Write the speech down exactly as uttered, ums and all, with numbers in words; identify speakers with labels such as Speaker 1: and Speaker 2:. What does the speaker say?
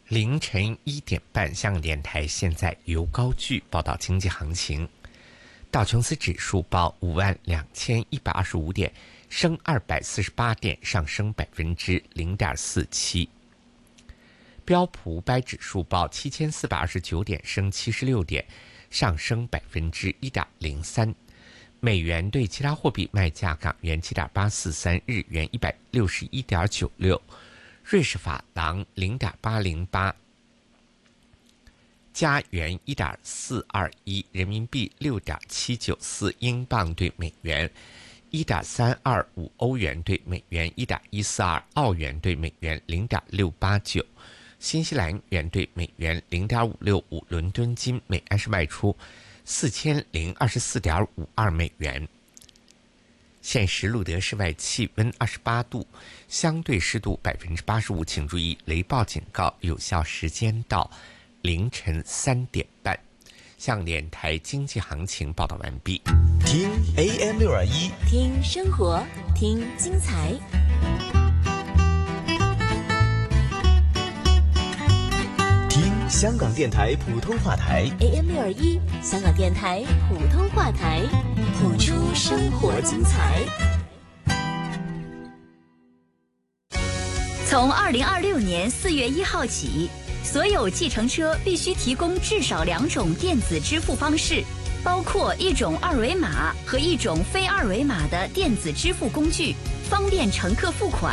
Speaker 1: 凌晨一点半，香港电台现在由高句报道经济行情。道琼斯指数报五万两千一百二十五点，升二百四十八点，上升百分之零点四七。标普五百指数报七千四百二十九点，升七十六点，上升百分之一点零三。美元对其他货币卖价：港元七点八四三，日元一百六十一点九六。瑞士法郎 零点八零八， 加元 一点四二一， 人民币 六点七九四， 英镑对美元 一点三二五， 欧元对美元 一点一四二， 澳元对美元 零点六八九， 新西兰元对美元 零点五六五， 伦敦金每安士卖出四千零二十四点五二美元。现时录得室外气温二十八度，相对湿度百分之八十五，请注意雷暴警告有效时间到凌晨三点半。香港电台经济行情报道完毕。
Speaker 2: 听 A M 六二一，
Speaker 3: 听生活，听精彩。
Speaker 2: 听香港电台普通话台
Speaker 3: A M 六二一，香港电台普通话台，谱出生活精彩。
Speaker 4: 从二零二六年四月一号起，所有计程车必须提供至少两种电子支付方式，包括一种二维码和一种非二维码的电子支付工具，方便乘客付款。